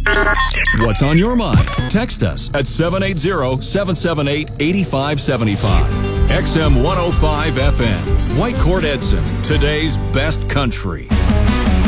What's on your mind? Text us at 780-778-8575. XM 105 FM. White Court Edson, today's best country.